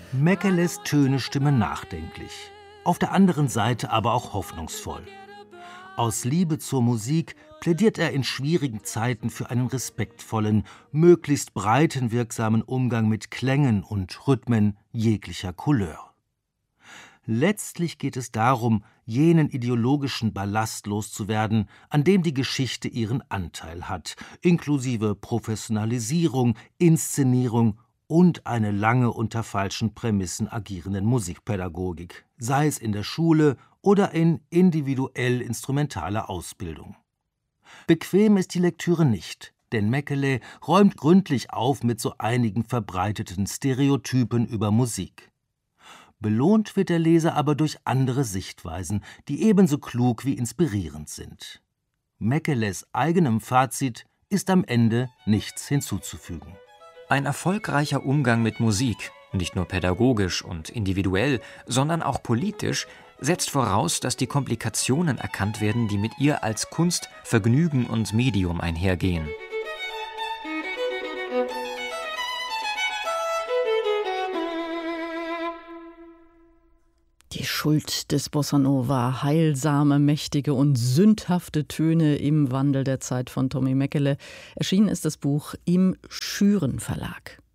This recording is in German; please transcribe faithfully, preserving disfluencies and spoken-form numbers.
Meckeles Töne stimmen nachdenklich, auf der anderen Seite aber auch hoffnungsvoll. Aus Liebe zur Musik plädiert er in schwierigen Zeiten für einen respektvollen, möglichst breitenwirksamen Umgang mit Klängen und Rhythmen jeglicher Couleur. Letztlich geht es darum, jenen ideologischen Ballast loszuwerden, an dem die Geschichte ihren Anteil hat, inklusive Professionalisierung, Inszenierung und eine lange unter falschen Prämissen agierenden Musikpädagogik, sei es in der Schule oder in individuell instrumentaler Ausbildung. Bequem ist die Lektüre nicht, denn Meckele räumt gründlich auf mit so einigen verbreiteten Stereotypen über Musik. Belohnt wird der Leser aber durch andere Sichtweisen, die ebenso klug wie inspirierend sind. Meckeles eigenem Fazit ist am Ende nichts hinzuzufügen. Ein erfolgreicher Umgang mit Musik, nicht nur pädagogisch und individuell, sondern auch politisch, setzt voraus, dass die Komplikationen erkannt werden, die mit ihr als Kunst, Vergnügen und Medium einhergehen. Die Schuld des Bossa Nova, heilsame, mächtige und sündhafte Töne im Wandel der Zeit von Tommy Meckele. Erschienen ist das Buch im Schüren Verlag.